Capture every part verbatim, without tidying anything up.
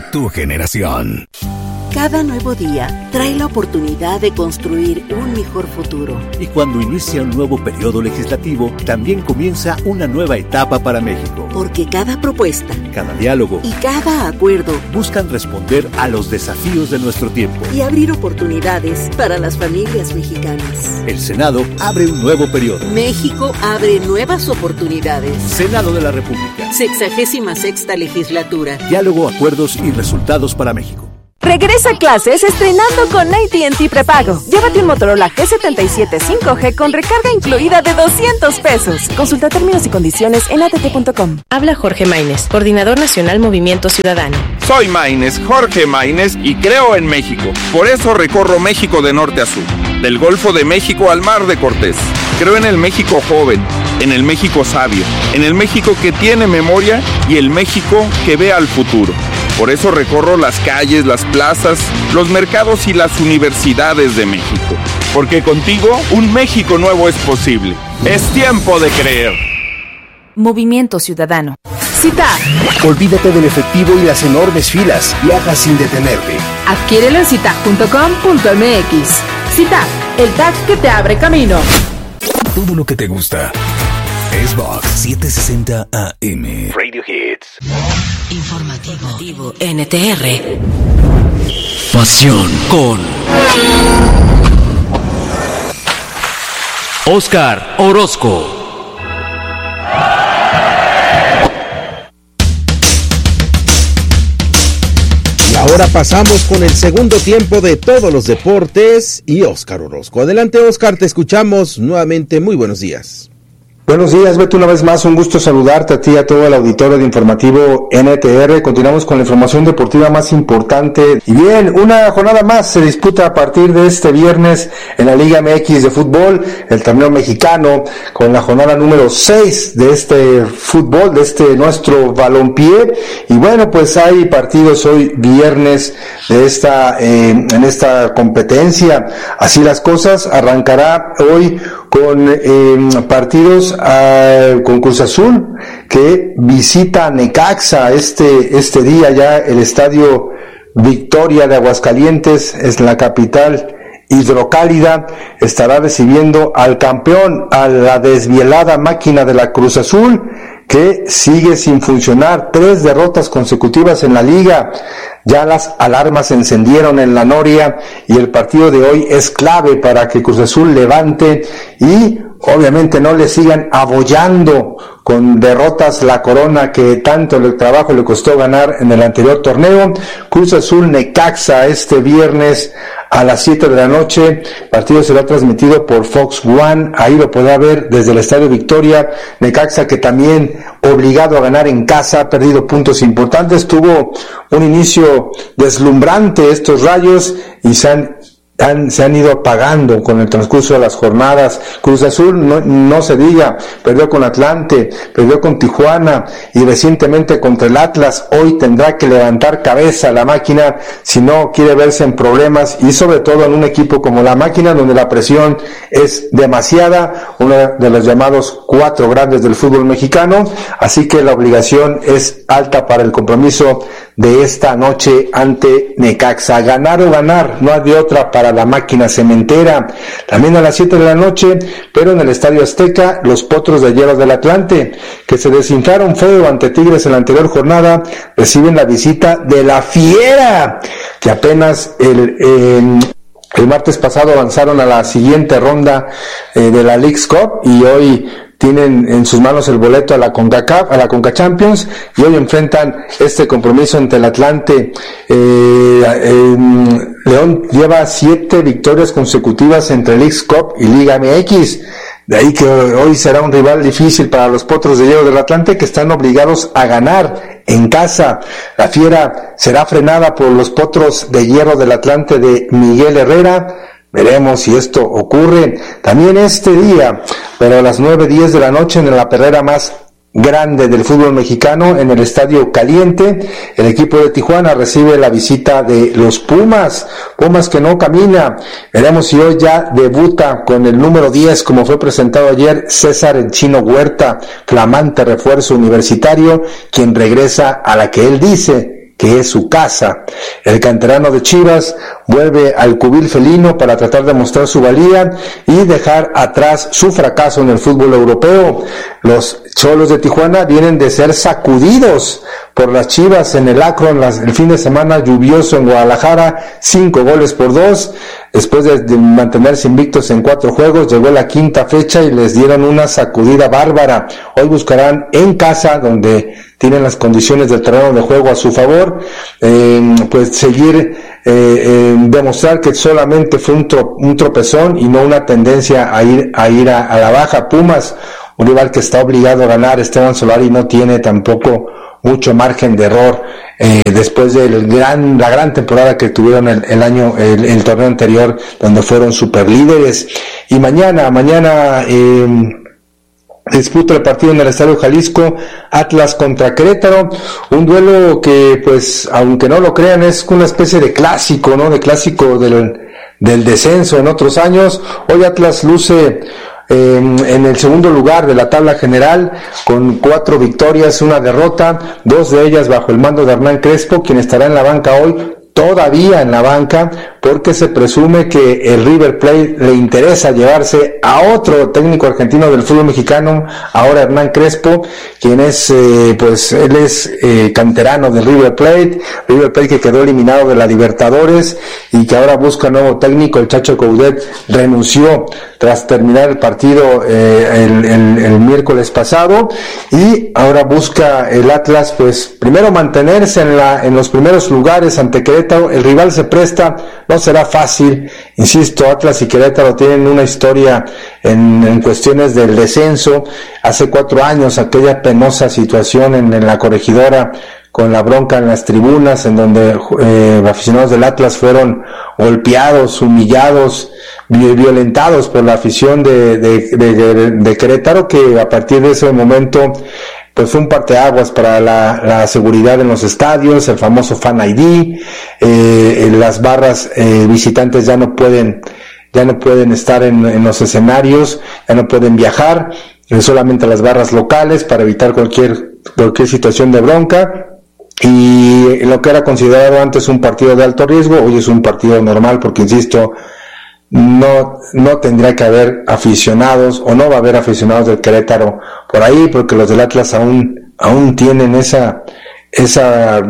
tu generación. Cada nuevo día trae la oportunidad de construir un mejor futuro. Y cuando inicia un nuevo periodo legislativo, también comienza una nueva etapa para México. Porque cada propuesta, cada diálogo y cada acuerdo buscan responder a los desafíos de nuestro tiempo y abrir oportunidades para las familias mexicanas. El Senado abre un nuevo periodo. México abre nuevas oportunidades. Senado de la República. Sexagésima sexta legislatura. Diálogo, acuerdos y resultados para México. Regresa a clases estrenando con A T and T Prepago. Llévate un Motorola G setenta y siete cinco G con recarga incluida de doscientos pesos. Consulta términos y condiciones en a t t punto com. Habla Jorge Maínez, Coordinador Nacional Movimiento Ciudadano. Soy Maínez, Jorge Maínez, y creo en México. Por eso recorro México de norte a sur, del Golfo de México al Mar de Cortés. Creo en el México joven, en el México sabio, en el México que tiene memoria y el México que ve al futuro. Por eso recorro las calles, las plazas, los mercados y las universidades de México. Porque contigo un México nuevo es posible. Es tiempo de creer. Movimiento Ciudadano. Citag. Olvídate del efectivo y las enormes filas. Viaja sin detenerte. Adquiérelo en citag punto com punto m x. Citag, el tag que te abre camino. Todo lo que te gusta. Es Vox setecientos sesenta A M. Radio Hits. Informativo N T R. Pasión con Oscar Orozco. Y ahora pasamos con el segundo tiempo de todos los deportes y Oscar Orozco. Adelante, Oscar, te escuchamos nuevamente. Muy buenos días. Buenos días, Beto, una vez más, un gusto saludarte a ti y a todo el auditorio de Informativo N T R. Continuamos con la información deportiva más importante. Y bien, una jornada más se disputa a partir de este viernes en la Liga M X de fútbol, el torneo mexicano, con la jornada número seis de este fútbol, de este nuestro balompié. Y bueno, pues hay partidos hoy viernes de esta, eh, en esta competencia. Así las cosas, arrancará hoy con eh, partidos uh, con Cruz Azul, que visita a Necaxa este, este día. Ya el Estadio Victoria de Aguascalientes, es la capital hidrocálida, estará recibiendo al campeón, a la desvielada máquina de la Cruz Azul, que sigue sin funcionar, tres derrotas consecutivas en la liga. Ya las alarmas se encendieron en la Noria y el partido de hoy es clave para que Cruz Azul levante y obviamente no le sigan abollando con derrotas la corona que tanto el trabajo le costó ganar en el anterior torneo. Cruz Azul Necaxa este viernes a las siete de la noche. El partido será transmitido por Fox One, ahí lo podrá ver desde el Estadio Victoria. Necaxa, que también obligado a ganar en casa, ha perdido puntos importantes, tuvo un inicio deslumbrante estos Rayos y se han Han, se han ido apagando con el transcurso de las jornadas. Cruz Azul, no, no se diga, perdió con Atlante, perdió con Tijuana y recientemente contra el Atlas. Hoy tendrá que levantar cabeza la máquina si no quiere verse en problemas, y sobre todo en un equipo como la máquina, donde la presión es demasiada, uno de los llamados cuatro grandes del fútbol mexicano. Así que la obligación es alta para el compromiso de esta noche ante Necaxa. Ganar o ganar, no hay de otra para la máquina cementera. También a las siete de la noche, pero en el Estadio Azteca, los Potros de Hierro del Atlante, que se desinflaron feo ante Tigres en la anterior jornada, reciben la visita de la Fiera, que apenas el... Eh, el martes pasado avanzaron a la siguiente ronda eh, de la Leagues Cup y hoy tienen en sus manos el boleto a la CONCACAF, a la CONCA Champions, y hoy enfrentan este compromiso ante el Atlante. Eh, eh, León lleva siete victorias consecutivas entre Leagues Cup y Liga M X. De ahí que hoy será un rival difícil para los Potros de Hierro del Atlante, que están obligados a ganar en casa. La Fiera será frenada por los Potros de Hierro del Atlante de Miguel Herrera. Veremos si esto ocurre también este día, pero a las nueve diez de la noche, en la perrera más grande del fútbol mexicano, en el Estadio Caliente, el equipo de Tijuana recibe la visita de los Pumas, Pumas que no camina. Veremos si hoy ya debuta con el número diez, como fue presentado ayer, César el Chino Huerta, flamante refuerzo universitario, quien regresa a la que él dice que es su casa. El canterano de Chivas vuelve al cubil felino para tratar de mostrar su valía y dejar atrás su fracaso en el fútbol europeo. Los Xolos de Tijuana vienen de ser sacudidos por las Chivas en el Akron el fin de semana lluvioso en Guadalajara, cinco goles por dos. Después de, de mantenerse invictos en cuatro juegos, llegó la quinta fecha y les dieron una sacudida bárbara. Hoy buscarán en casa, donde tienen las condiciones del terreno de juego a su favor, eh, pues seguir, eh, eh, demostrar que solamente fue un, tro, un tropezón y no una tendencia a ir, a, ir a, a la baja. Pumas, un rival que está obligado a ganar, Esteban Solari no tiene tampoco mucho margen de error, eh, después de gran, la gran temporada que tuvieron el, el año, el, el torneo anterior, donde fueron superlíderes. Y mañana, mañana, eh, disputa el partido en el Estadio Jalisco, Atlas contra Querétaro, un duelo que, pues, aunque no lo crean, es una especie de clásico, ¿no? De clásico del, del descenso en otros años. Hoy Atlas luce En, en el segundo lugar de la tabla general con cuatro victorias, una derrota, dos de ellas bajo el mando de Hernán Crespo, quien estará en la banca hoy, todavía en la banca, porque se presume que el River Plate le interesa llevarse a otro técnico argentino del fútbol mexicano, ahora Hernán Crespo, quien es, eh, pues, él es eh, canterano del River Plate, River Plate que quedó eliminado de la Libertadores y que ahora busca nuevo técnico. El Chacho Coudet renunció tras terminar el partido eh, el, el, el miércoles pasado, y ahora busca el Atlas, pues, primero mantenerse en la en los primeros lugares ante Querétaro. El rival se presta, no será fácil, insisto, Atlas y Querétaro tienen una historia en, en cuestiones del descenso. Hace cuatro años, aquella penosa situación en, en la Corregidora, con la bronca en las tribunas, en donde eh, aficionados del Atlas fueron golpeados, humillados, violentados por la afición de, de, de, de Querétaro, que a partir de ese momento pues fue un parteaguas para la, la seguridad en los estadios, el famoso Fan I D, eh, las barras eh, visitantes ya no pueden ya no pueden estar en, en los escenarios, ya no pueden viajar, eh, solamente las barras locales para evitar cualquier cualquier situación de bronca. Y lo que era considerado antes un partido de alto riesgo, hoy es un partido normal, porque insisto, no no tendría que haber aficionados, o no va a haber aficionados del Querétaro por ahí, porque los del Atlas aún aún tienen esa esa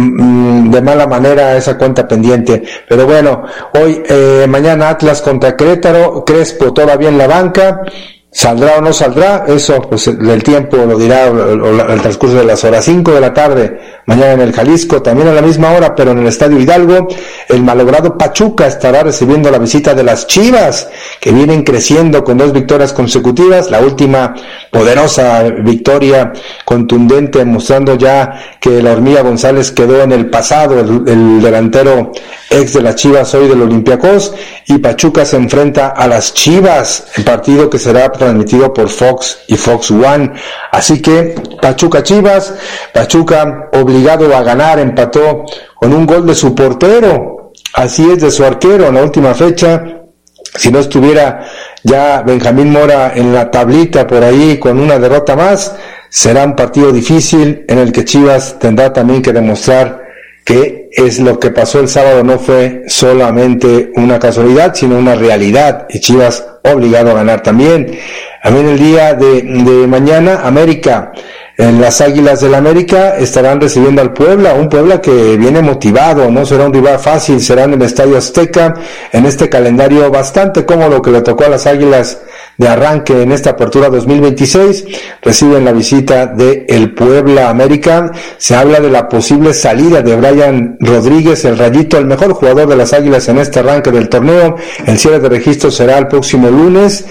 mm, de mala manera esa cuenta pendiente. Pero bueno, hoy eh, mañana Atlas contra Querétaro, Crespo todavía en la banca. ¿Saldrá o no saldrá? Eso, pues, el tiempo lo dirá, el transcurso de las horas. Cinco de la tarde, mañana en el Jalisco, también a la misma hora, pero en el Estadio Hidalgo, el malogrado Pachuca estará recibiendo la visita de las Chivas, que vienen creciendo con dos victorias consecutivas, la última poderosa victoria contundente, mostrando ya que la Hormiga González quedó en el pasado, el, el delantero ex de las Chivas, hoy del Olympiacos, y Pachuca se enfrenta a las Chivas, el partido que será transmitido por Fox y Fox One. Así que Pachuca Chivas, Pachuca obligado a ganar, empató con un gol de su portero, así es, de su arquero en la última fecha. Si no estuviera ya Benjamín Mora en la tablita por ahí con una derrota más, será un partido difícil en el que Chivas tendrá también que demostrar que es lo que pasó el sábado no fue solamente una casualidad, sino una realidad, y Chivas obligado a ganar también. También el día de, de mañana, América, en las Águilas del América estarán recibiendo al Puebla, un Puebla que viene motivado, no será un rival fácil, será en el Estadio Azteca, en este calendario bastante cómodo que le tocó a las Águilas de arranque en esta apertura dos mil veintiséis, reciben la visita de el Puebla. América, se habla de la posible salida de Brian Rodríguez, el Rayito, el mejor jugador de las Águilas en este arranque del torneo. El cierre de registro será el próximo lunes,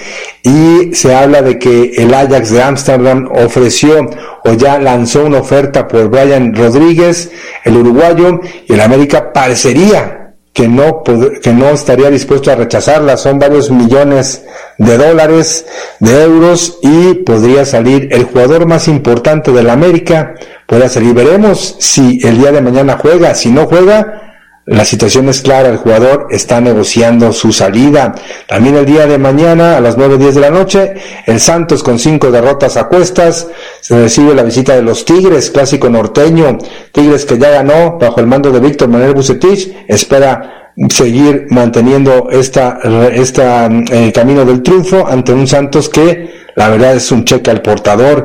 y se habla de que el Ajax de Ámsterdam ofreció o ya lanzó una oferta por Brian Rodríguez, el uruguayo, y el América parecería que no que no estaría dispuesto a rechazarla. Son varios millones de dólares, de euros, y podría salir el jugador más importante de la América, podría salir. Veremos si el día de mañana juega. Si no juega, la situación es clara, el jugador está negociando su salida. También el día de mañana, a las nueve diez de la noche, el Santos con cinco derrotas a cuestas, se recibe la visita de los Tigres, clásico norteño. Tigres que ya ganó bajo el mando de Víctor Manuel Vucetich, espera seguir manteniendo esta, esta eh, camino del triunfo ante un Santos que la verdad es un cheque al portador.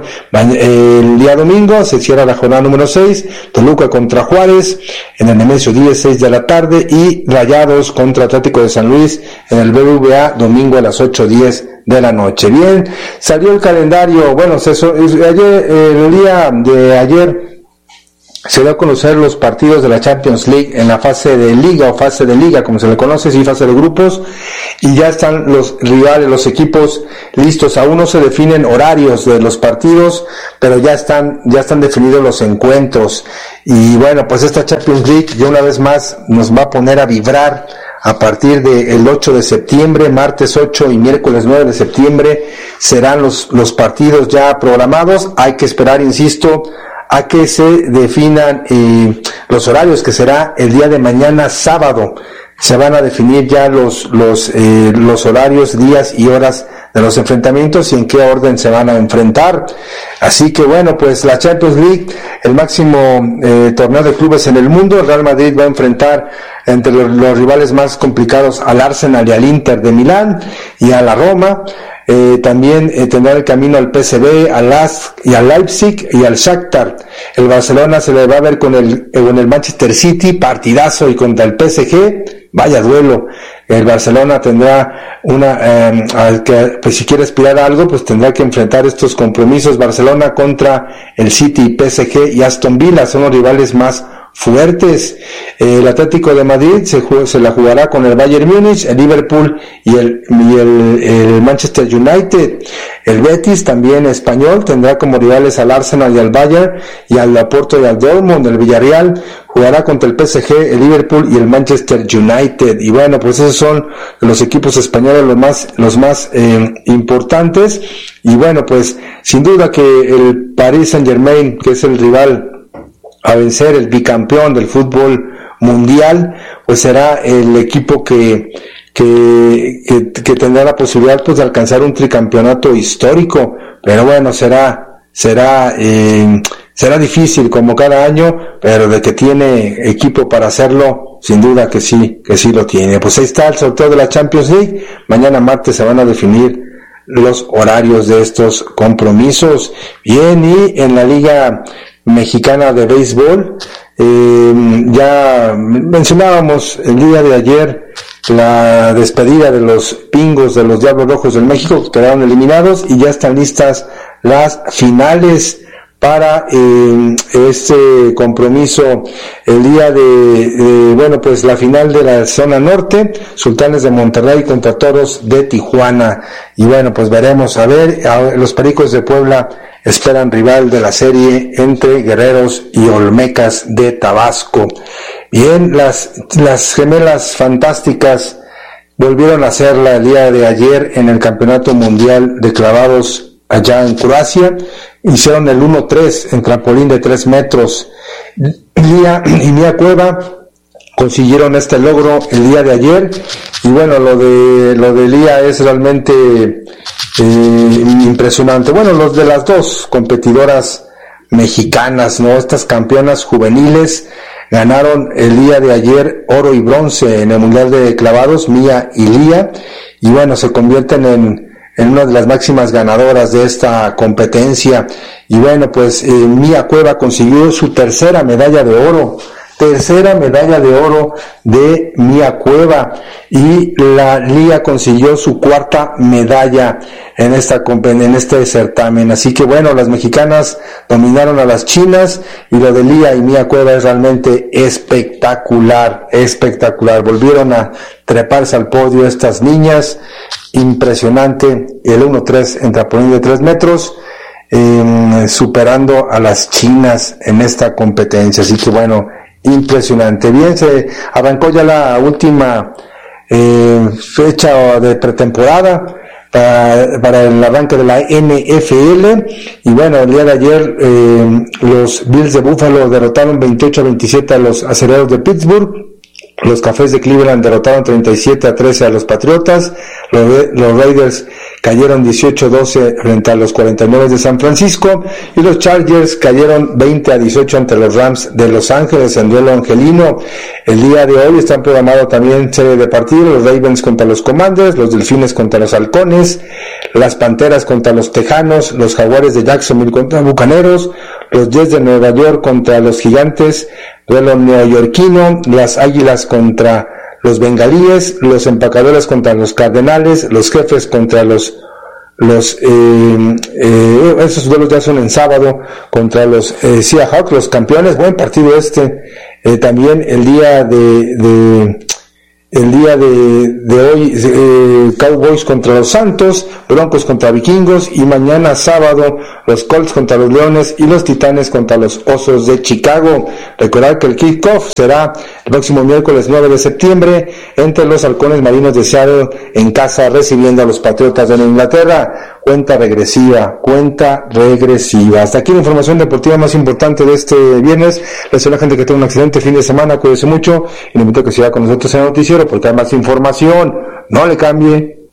El día domingo se cierra la jornada número seis, Toluca contra Juárez en el Nemesio diez, seis de la tarde, y Rayados contra Atlético de San Luis en el B B V A domingo a las ocho diez de la noche. Bien, salió el calendario, bueno, se, ayer, el día de ayer se dio a conocer los partidos de la Champions League en la fase de liga o fase de liga, como se le conoce, sí, fase de grupos, y ya están los rivales, los equipos listos. Aún no se definen horarios de los partidos, pero ya están, ya están definidos los encuentros. Y bueno, pues esta Champions League ya una vez más nos va a poner a vibrar a partir del ocho de septiembre, martes ocho y miércoles nueve de septiembre serán los, los partidos ya programados. Hay que esperar, insisto, a que se definan eh, los horarios, que será el día de mañana sábado. Se van a definir ya los los eh, los horarios, días y horas de los enfrentamientos y en qué orden se van a enfrentar. Así que bueno, pues la Champions League, el máximo eh, torneo de clubes en el mundo. El Real Madrid va a enfrentar entre los, los rivales más complicados al Arsenal y al Inter de Milán y a la Roma. Eh, también eh, tendrá el camino al P S V, al A S y al Leipzig y al Shakhtar. El Barcelona se le va a ver con el, con el Manchester City, partidazo, y contra el P S G, vaya duelo. El Barcelona tendrá una, eh, al que, pues si quiere aspirar a algo, pues tendrá que enfrentar estos compromisos. Barcelona contra el City, P S G y Aston Villa son los rivales más fuertes. El Atlético de Madrid se, se la jugará con el Bayern Múnich, el Liverpool y el, y el, el Manchester United. El Betis, también español, tendrá como rivales al Arsenal y al Bayern, y al Oporto y al Dortmund. El Villarreal jugará contra el P S G, el Liverpool y el Manchester United. Y bueno, pues esos son los equipos españoles los más los más eh, importantes. Y bueno, pues sin duda que el Paris Saint-Germain, que es el rival a vencer, el bicampeón del fútbol mundial, pues será el equipo que que, que, que tendrá la posibilidad pues de alcanzar un tricampeonato histórico. Pero bueno, será será eh, será difícil como cada año, pero de que tiene equipo para hacerlo, sin duda que sí, que sí lo tiene. Pues ahí está el sorteo de la Champions League. Mañana martes se van a definir los horarios de estos compromisos. Bien, y en la Liga Mexicana de Béisbol, eh, ya mencionábamos el día de ayer la despedida de los Pingos de los Diablos Rojos del México, que quedaron eliminados, y ya están listas las finales para eh, este compromiso el día de, de, bueno, pues la final de la zona norte, Sultanes de Monterrey contra Toros de Tijuana. Y bueno, pues veremos, a ver, a, los Pericos de Puebla esperan rival de la serie entre Guerreros y Olmecas de Tabasco. Bien, las, las gemelas fantásticas volvieron a hacerla el día de ayer en el Campeonato Mundial de Clavados allá en Croacia. Hicieron el uno tres en trampolín de tres metros. Lía y Mía Cueva consiguieron este logro el día de ayer. Y bueno, lo de, lo de Lía es realmente eh, impresionante. Bueno, los de las dos competidoras mexicanas, ¿no? Estas campeonas juveniles ganaron el día de ayer oro y bronce en el Mundial de Clavados, Mía y Lía. Y bueno, se convierten en en una de las máximas ganadoras de esta competencia. Y bueno, pues eh, Mía Cueva consiguió su tercera medalla de oro, tercera medalla de oro de Mía Cueva, y la Lía consiguió su cuarta medalla en esta en este certamen. Así que bueno, las mexicanas dominaron a las chinas, y lo de Lía y Mía Cueva es realmente espectacular, espectacular. Volvieron a treparse al podio estas niñas, impresionante, el uno tres en trampolín de tres metros, eh, superando a las chinas en esta competencia. Así que bueno, impresionante. Bien, se arrancó ya la última eh, fecha de pretemporada para, para el arranque de la N F L, y bueno, el día de ayer eh, los Bills de Buffalo derrotaron veintiocho a veintisiete a los Acereros de Pittsburgh. Los Cafés de Cleveland derrotaron treinta y siete a trece a los Patriotas. Los, los Raiders cayeron dieciocho a doce frente a los cuarenta y nueve de San Francisco. Y los Chargers cayeron veinte a dieciocho ante los Rams de Los Ángeles en duelo angelino. El día de hoy están programados también serie de partidos. Los Ravens contra los Commanders, los Delfines contra los Halcones, las Panteras contra los Tejanos, los Jaguares de Jacksonville contra Bucaneros, los Jets de Nueva York contra los Gigantes, duelo neoyorquino, las Águilas contra los Bengalíes, los Empacadores contra los Cardenales, los Jefes contra los los eh, eh, esos duelos ya son en sábado contra los eh, Seahawks, los campeones. Buen partido este. Eh, también el día de, de el día de, de hoy eh, Cowboys contra los Santos, Broncos contra Vikingos, y mañana sábado los Colts contra los Leones y los Titanes contra los Osos de Chicago. Recordar que el kickoff será el próximo miércoles nueve de septiembre entre los Halcones Marinos de Seattle en casa recibiendo a los Patriotas de Inglaterra. Cuenta regresiva, cuenta regresiva. Hasta aquí la información deportiva más importante de este viernes. Les deseo a la gente que tenga un excelente fin de semana, cuídese mucho y le invito a que siga con nosotros en el noticiero porque hay más información. No le cambie.